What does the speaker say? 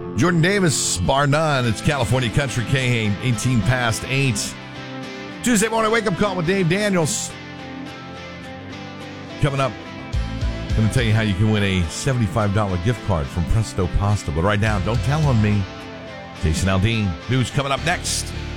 Jordan Davis, bar none. It's California Country K, 18 past 8. Tuesday morning wake-up call with Dave Daniels. Coming up, I'm going to tell you how you can win a $75 gift card from Presto Pasta. But right now, don't tell on me. Jason Aldean. News coming up next.